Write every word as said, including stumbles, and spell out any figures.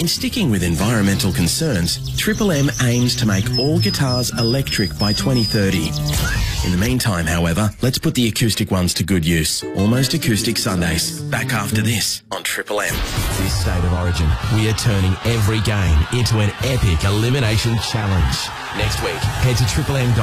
And sticking with environmental concerns, Triple M aims to make all guitars electric by twenty thirty. In the meantime, however, let's put the acoustic ones to good use. Almost Acoustic Sundays. Back after this on Triple M. This State of Origin, we are turning every game into an epic elimination challenge. Next week, head to triple M.